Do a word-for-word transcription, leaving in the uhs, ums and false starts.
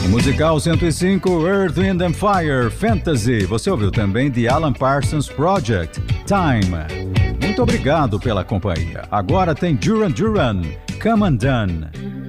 Musical cento e cinco, Earth, Wind and Fire, Fantasy. Você ouviu também The Alan Parsons Project, Time. Muito obrigado pela companhia. Agora tem Duran Duran, Come Undone.